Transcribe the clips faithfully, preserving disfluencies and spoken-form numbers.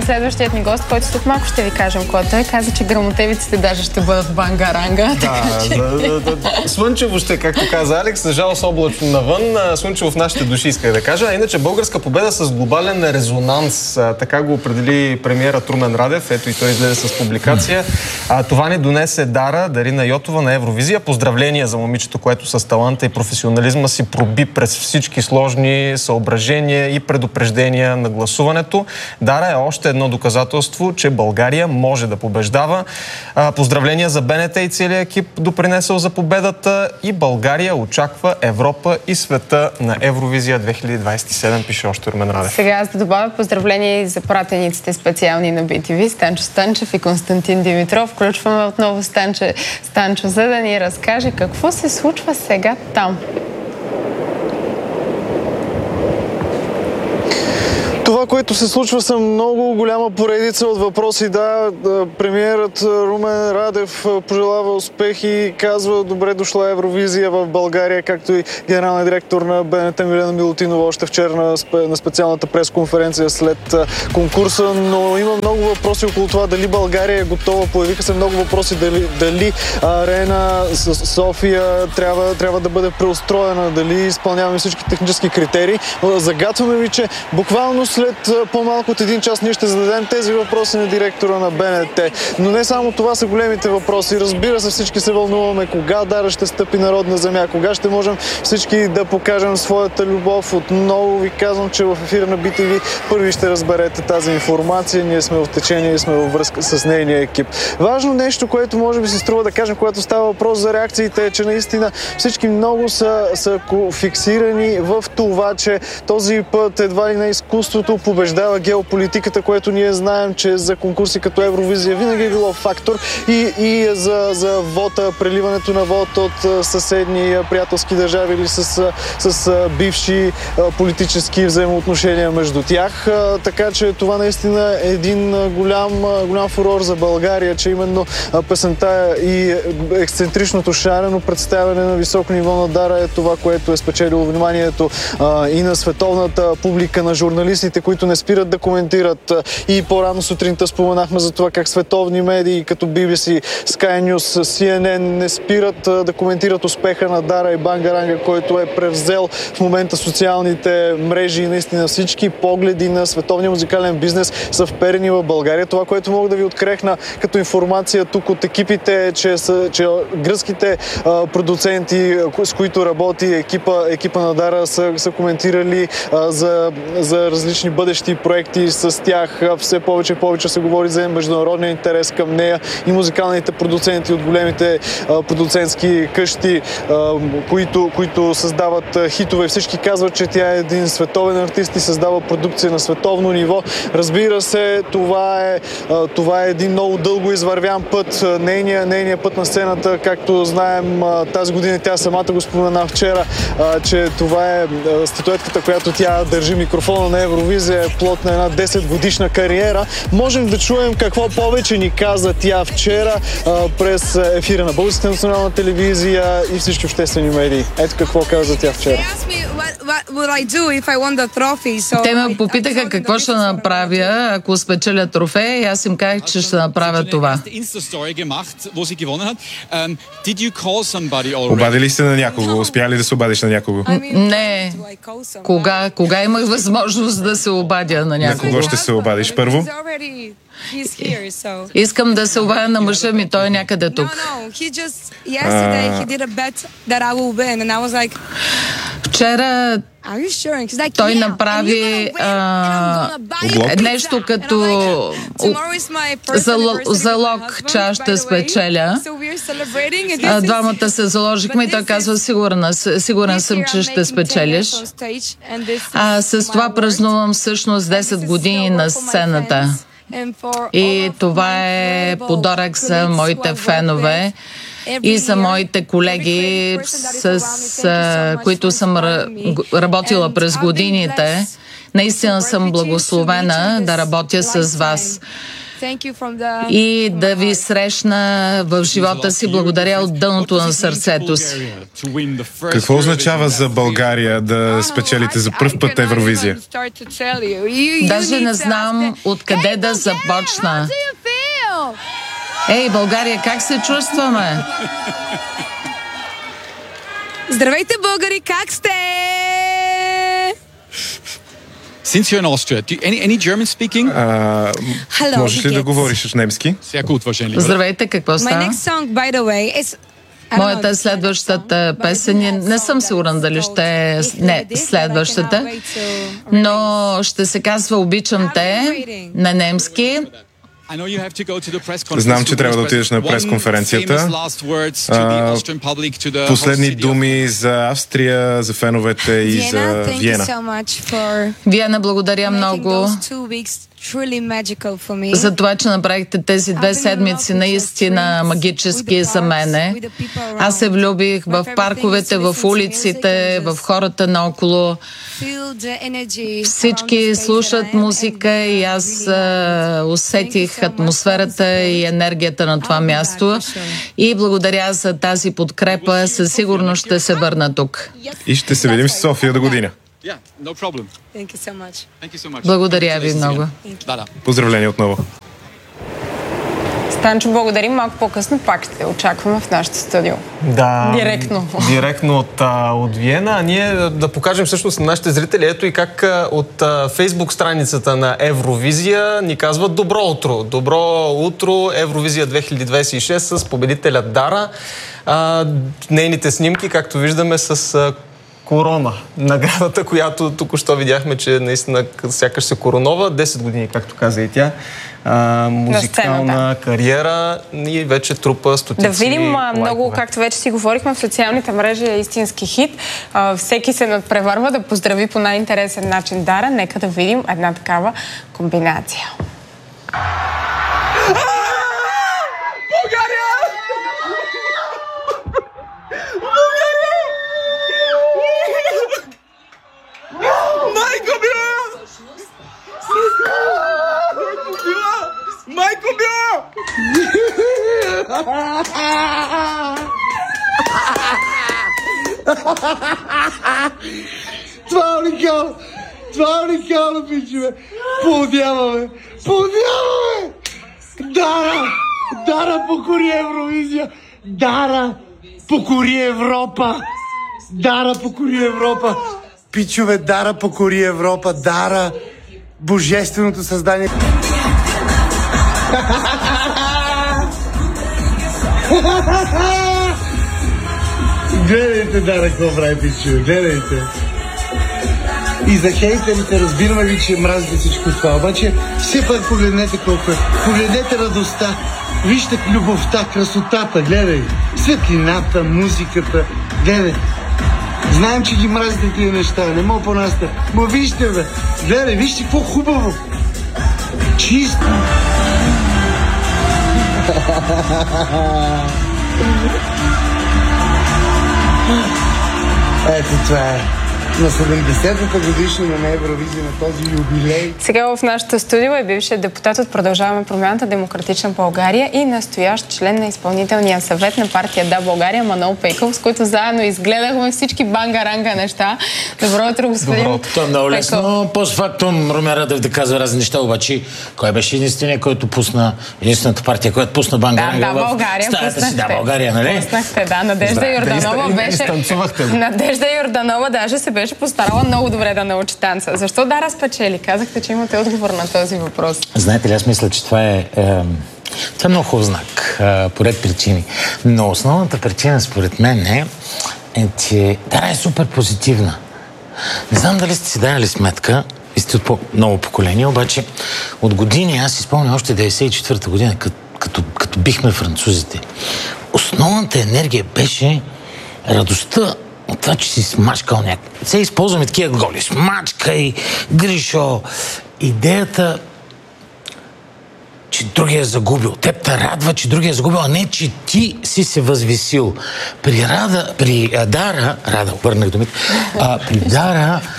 следващият ни гост, който след малко ще ви кажем кой той каза, че грамотевиците даже ще бъдат бангаранга. Да, да, да, да. Слънчево ще, както каза Алекс, за жалост облачно навън, слънчево в нашите души, исках да кажа. А иначе българска победа с глобален резонанс, така го определи премиерът Румен Радев, ето и той излезе с публикация. А, това ни донесе Дара, Дарина Йотова на Евровизия. Поздравления за момичето, което с таланта и професионализма си проби през всички сложни съображения и предупреждения на гласуването. Дара е още едно доказателство, че България може да побеждава. А, поздравления за БНТ и целият екип, допринесъл за победата, и България очаква Европа и света на Евровизия две хиляди двадесет и седем, пише още Румен Радев. Сега аз да добавя поздравления и за пратениците специални на Би Ти Ви, Станчо Станчев и Константин Димитров. Включваме отново Станче, Станчо, за да ни разкаже какво се случва сега там. Това, което се случва, са много голяма поредица от въпроси. Да, премиерът Румен Радев пожелава успех и казва добре дошла Евровизия в България, както и генералният директор на БНТ Милена Милутинова още вчера на, на специалната пресконференция след конкурса. Но има много въпроси около това дали България е готова. Появиха се много въпроси дали, дали арена София трябва, трябва да бъде преустроена, дали изпълняваме всички технически критерии. Загатваме ви, че буквално след по-малко от един час ние ще зададем тези въпроси на директора на БНТ. Но не само това са големите въпроси. Разбира се, всички се вълнуваме кога Дара ще стъпи на родна земя, кога ще можем всички да покажем своята любов. Отново ви казвам, че в ефира на Би Ти Ви първи ще разберете тази информация. Ние сме в течение и сме във връзка с нейния екип. Важно нещо, което може би се струва да кажем, когато става въпрос за реакциите, е, че наистина всички много са, са фиксирани в това, че този път едва ли на изкуството побеждава геополитиката, което ние знаем, че за конкурси като Евровизия винаги е било фактор, и, и за, за вота, преливането на вод от съседни приятелски държави или с, с бивши политически взаимоотношения между тях. Така че това наистина е един голям, голям фурор за България, че именно песента и ексцентричното шарено представяне на високо ниво на Дара е това, което е спечелило вниманието и на световната публика, на журналистите, които не спират да коментират. И по-рано сутринта споменахме за това как световни медии като Би Би Си, Sky News, Си Ен Ен не спират да коментират успеха на Дара и Бангаранга, който е превзел в момента социалните мрежи, и наистина всички погледи на световния музикален бизнес са вперени в България. Това, което мога да ви открехна като информация тук от екипите, е, че, са, че гръцките а, продуценти, с които работи екипа, екипа на Дара, са, са коментирали а, за, за различни бъдещи проекти с тях. Все повече и повече се говори за международния интерес към нея и музикалните продуценти от големите а, продуцентски къщи, а, които, които създават а, хитове. Всички казват, че тя е един световен артист и създава продукция на световно ниво. Разбира се, това е, а, това е един много дълго извървян път. Нейният нейния път на сцената, както знаем, а, тази година тя самата го спомена вчера, а, че това е а, статуетката, която тя държи микрофона на Евровизия, е плод на една десет годишна кариера. Можем да чуем какво повече ни каза тя вчера а, през ефира на Българската национална телевизия и всички обществени медии. Ето какво каза тя вчера. Те ме попитаха какво ще направя, ако спечеля трофея, и аз им казах, че ще направя това. Обадили сте на някого? Успя ли да се обадиш на някого? Не. Кога, кога имах възможност да се обадя на някого? На кого ще се обадиш първо? Искам да се обадя на мъжа ми, той е някъде тук. Вчера той направи а, нещо като залог, че аз ще спечеля. А, двамата се заложихме и той казва, сигурна, сигурен съм, че ще спечелиш. А с това празнувам всъщност десет години на сцената. И това е подарък за моите фенове и за моите колеги, с, с които съм работила през годините. Наистина съм благословена да работя с вас. и да ви срещна в живота си. Благодаря от дъното на сърцето си. Какво означава за България да спечелите за пръв път Евровизия? Даже не знам откъде да започна. Ей, България, как се чувстваме? Здравейте, българи, как сте? Since you're in Austria, do you, any, any German speaking? А, можеш ли да говориш немски? Sehr gut, wahrscheinlich. Здравейте, какво става? My next song, by the way, is... Моята следващата песен, не съм сигурна дали ще е не следващата, но ще се казва "Обичам те" на немски. Знам, че трябва да отидеш на пресконференцията. А, последни думи за Австрия, за феновете и за Виена. Виена, благодаря много за това, че направихте тези две седмици наистина магически за мене. Аз се влюбих в парковете, в улиците, в хората наоколо. Всички слушат музика и аз а, усетих атмосферата и енергията на това място. И благодаря за тази подкрепа. Със сигурност ще се върна тук. И ще се видим в София до година. Yeah, no problem. Thank you so much. Thank you so much. Благодаря ви много. Поздравления отново. Станчо, благодарим. Малко по-късно пак ще очакваме в нашото студио. Да. Директно. Директно от, от Виена. А ние да покажем всъщност на нашите зрители, ето и как от Фейсбук страницата на Евровизия ни казват добро утро. Добро утро, Евровизия две хиляди двадесет и шест с победителя Дара. А, нейните снимки, както виждаме, с корона. Наградата, която току-що видяхме, че наистина сякаш се коронова. десет години, както каза и тя. А, музикална кариера и вече трупа стотици. Да видим лайкове. Много, както вече си говорихме, в социалните мрежи е истински хит. А, всеки се надпреварва да поздрави по най-интересен начин Дара. Нека да видим една такава комбинация. Майко била! Това е уникално! Това е уникално, пичове! Поудяваме! Поудяваме! Дара! Дара покори Евровизия! Дара покори Европа! Дара покори Европа! Пичове, Дара покори Европа! Дара! Божественото създание! Гледайте, Дара, какво прави, пичове, гледайте. И за хейтерите разбираме ви, че мразите всичко това, обаче все пак погледнете колко е. Погледнете радостта, вижте любовта, красотата, гледай. Светлината, музиката, гледай. Знаем, че ги мразите тия неща, не мога по-наста. Ма вижте, бе, гледай, вижте какво хубаво. Чисто. Ето това е. На седемдесетата годишнина на Евровизия, на този юбилей. Сега в нашото студио е бившият депутат от Продължаваме промяната Демократична България и настоящ член на изпълнителния съвет на партия Да, България Манол Пейков, с който заедно изгледахме всички банга-ранга неща. Добро утро, господин Добро. Това е много лесно. Постфактум Румен Радев да казва разни неща, обаче кой беше единствения, който пусна, единствената партия, която пусна банга-ранга да, да, България, в стаята си. Да, България, нали? Пуснахте, да. Надежда Йорданова беше... Надежда Йорданова даже се беше постарала много добре да научи танца. Защо Дара спечели? Казахте, че имате отговор на този въпрос. Знаете ли, аз мисля, че това е, е, това е много хубав знак, е, по ред причини. Но основната причина, според мен, е, е, че Дара е супер позитивна. Не знам дали сте си дали сметка, ви сте от по-ново поколение, обаче от години, аз си спомням още деветдесет и четвърта година, като, като, като бихме французите. Основната енергия беше радостта от това, че си смачкал някакъв. Сега използваме такива голи. Смачкай, Гришо. Идеята, че другия е загубил. Теб те радва, че другия е загубил, а не, че ти си се възвисил. При Рада, при а, Дара, Рада, обърнах думите, а, при Дара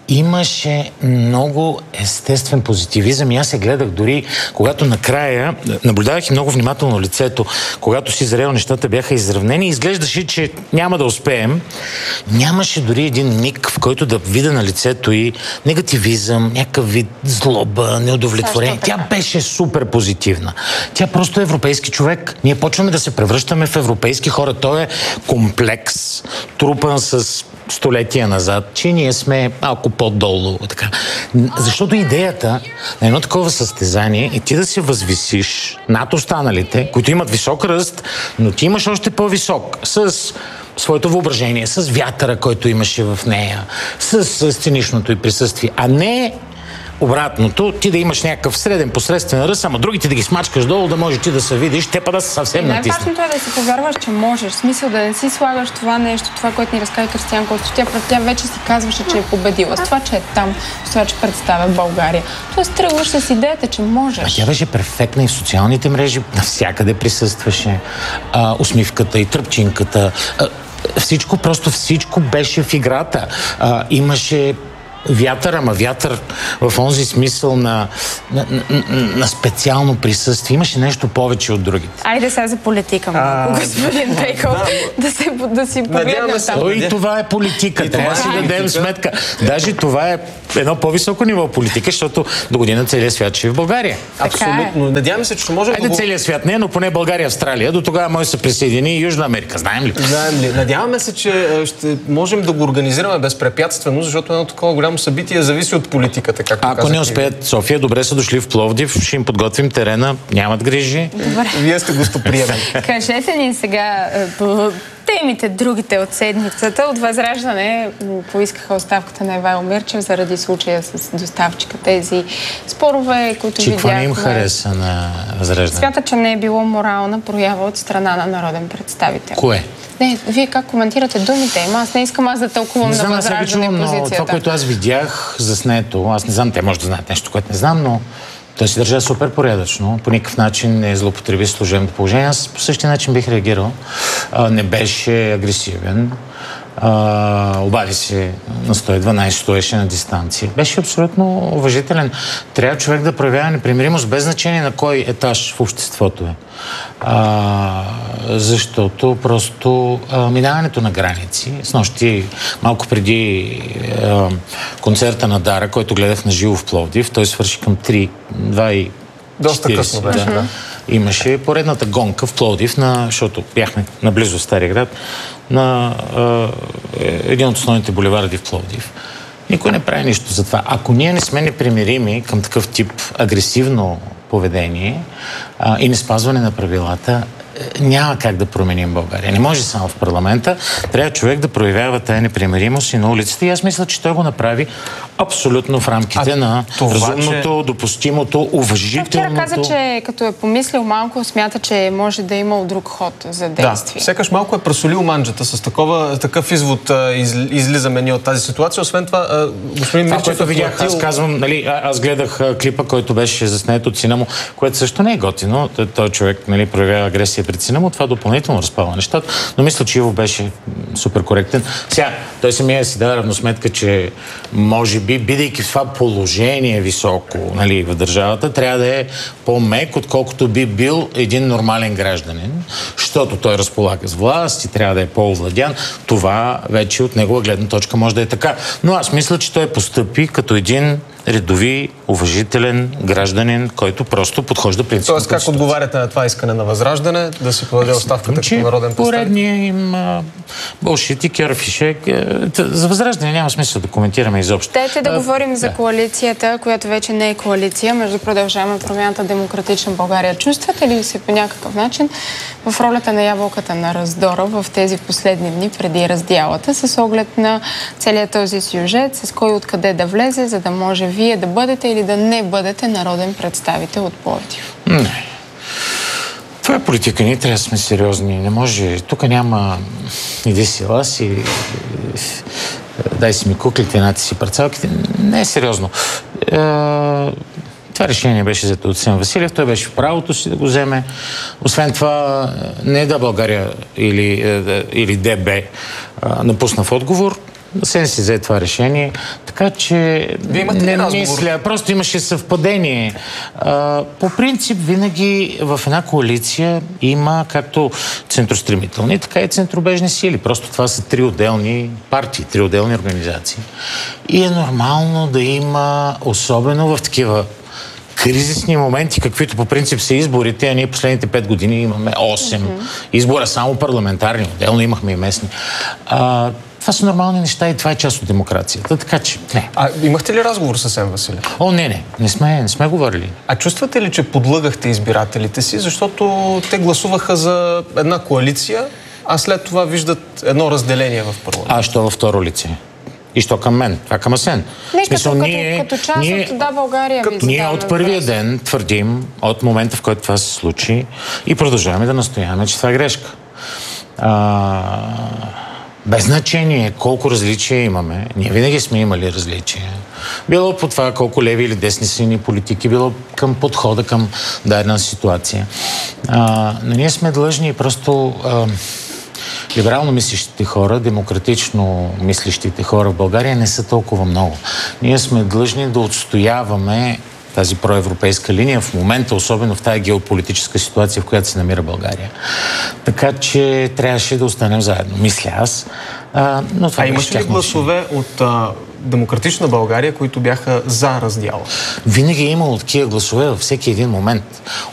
имаше много естествен позитивизъм и аз се гледах дори, когато накрая, наблюдавах и много внимателно лицето, когато си зрел нещата бяха изравнени и изглеждаше, че няма да успеем. Нямаше дори един миг, в който да видя на лицето и негативизъм, някакъв вид злоба, неудовлетворение. Тя беше супер позитивна. Тя просто е европейски човек. Ние почваме да се превръщаме в европейски хора. Той е комплекс, трупан с столетия назад, че ние сме малко по-долу. Така. Защото идеята на едно такова състезание е ти да се възвисиш над останалите, които имат висок ръст, но ти имаш още по-висок с своето въображение, с вятъра, който имаше в нея, с, с сценичното и присъствие, а не обратното, ти да имаш някакъв среден посредствен ръст, ама другите да ги смачкаш долу, да може ти да се видиш, те па да са съвсем натиснат. Най-важното е да си повярваш, че можеш. В смисъл да не си слагаш това нещо, това, което ни разказа Кристиян Костов. Тя, тя вече си казваше, че е победила. С това, че е там, с това, че представя България. Тоест тръгваш с идеята, че можеш. А тя беше перфектна и в социалните мрежи, навсякъде присъстваше. А, усмивката и тръпчинката. А, всичко, просто всичко беше в играта. А, имаше вятър, ама вятър в онзи смисъл на, на, на, на специално присъствие. Имаше нещо повече от другите. Айде сега за политика малко, господин Пейков, да, да, се, да си погледнем там. И това е политика. И трябва да си дадем сметка. Даже това е едно по-високо ниво политика, защото до година целият свят ще е в България. Абсолютно. Надяваме се, че ще можем Айде да... целият свят не, но поне България, Австралия. До тогава може да се присъедини и Южна Америка. Знаем ли? Знаем ли. Надяваме се, че ще можем да го организираме безпрепятствено, защото едно такова голямо събитие зависи от политиката. Както Ако не успеят София, добре са дошли в Пловдив, ще им подготвим терена, нямат грижи. Добре. Вие сте гостоприемен. Кажете ни сега по темите другите от седмицата. От Възраждане поискаха оставката на Ивайло Мирчев заради случая с доставчика. Тези спорове, които видяхме. Какво не им хареса на Възраждане? Смята, че не е било морална проява от страна на народен представител. Кое? Не, вие как коментирате думите им? Аз не искам аз да тълкувам на Възраждане позицията. Но това, което аз видях заснето, аз не знам, те може да знаят нещо, което не знам, но той се държа супер порядъчно. По никакъв начин не злоупотреби служебното положение. Аз по същия начин бих реагирал. А, не беше агресивен. А, обади се на сто и дванайсет, стоеше на дистанция. Беше абсолютно уважителен. Трябва човек да проявява непримиримост без значение на кой етаж в обществото е. А, защото просто а, минаването на граници, с нощи малко преди а, концерта на Дара, който гледах на живо в Пловдив, той свърши към три, два и доста късно беше, да. Имаше поредната гонка в Пловдив, на, защото бяхме наблизо в Стария град, на а, един от основните булеварди в Пловдив. Никой не прави нищо за това. Ако ние не сме непримирими към такъв тип агресивно поведение а, и не спазване на правилата, няма как да променим България. Не може само в парламента. Трябва човек да проявява тая непримиримост и на улицата. И аз мисля, че той го направи абсолютно в рамките а, на това, разумното, че... допустимото, уважителното. Вчера каза, че като е помислил малко, смята, че може да е имал друг ход за действие. Да, сякаш малко е прасолил манджата. С такова, такъв извод а, из, излизаме ние от тази ситуация. Освен това, а, господин Мирчев... Това, което видях, платил... аз казвам, нали, аз гледах а, клипа, който беше заснет от сина му, което също не е готино. Той човек, нали, проявява агресия пред сина му, това допълнително разпава нещата, но мисля, че Иво беше супер коректен. Сега, той самия си даде равносметка, че може би, бидейки в това положение високо, нали, в държавата, трябва да е по-мек, отколкото би бил един нормален гражданин, защото той разполага с власт и трябва да е по-овладян. Това вече от негова гледна точка може да е така. Но аз мисля, че той постъпи като един редови, уважителен гражданин, който просто подхожда принципно. Тоест, как отговаряте на това искане на Възраждане, да си подаде оставката като народен представител? Поредния им бълшит и кьорфишек. За Възраждане няма смисъл да коментираме изобщо. Дайте да а, говорим да. за коалицията, която вече не е коалиция, между Продължаваме промяната Демократична България. Чувствате ли се по някакъв начин в ролята на ябълката на раздора в тези последни дни преди раздялата, с оглед на целият този сюжет, с кой откъде да влезе, за да може вие да бъдете или да не бъдете народен представител от Пловдив? Не. Това е политика. Ние трябва да сме сериозни. Не може. Тук няма иди си лас и дай си ми куклите, нати си парцалките. Не е сериозно. Е, това решение беше взето от Асен Василев. Той беше в правото си да го вземе. Освен това, не е да България или, или ДБ напусна в отговор. Сен си взе това решение, така че не мисля, просто имаше съвпадение. А, по принцип, винаги в една коалиция има както центростремителни, така и центробежни сили. Просто това са три отделни партии, три отделни организации. И е нормално да има, особено в такива кризисни моменти, каквито по принцип са изборите, а ние последните пет години имаме осем mm-hmm. избора, само парламентарни, отделно имахме и местни. А, това са нормални неща и това е част от демокрацията, така че не. А имахте ли разговор с Асен Василев? О, не, не, не сме, не сме говорили. А чувствате ли, че подлъгахте избирателите си, защото те гласуваха за една коалиция, а след това виждат едно разделение в парламента? А що във второ лице? И що към мен? Това към Асен. Не, смисъл, като, ние, като, като част ние, от Да, България като, ние от първия ден твърдим, от момента в който това се случи, и продължаваме да настояваме, че това е грешка. А, без значение колко различия имаме, ние винаги сме имали различия. Било по това колко леви или десни са ни политики, било към подхода към дадена ситуация. А, но ние сме длъжни просто... А, либерално мислещите хора, демократично мислещите хора в България не са толкова много. Ние сме длъжни да отстояваме тази проевропейска линия в момента, особено в тази геополитическа ситуация, в която се намира България. Така че трябваше да останем заедно, мисля аз. А, но това а имаше ли гласове от а, Демократична България, които бяха за раздяла? Винаги е имало такива гласове във всеки един момент.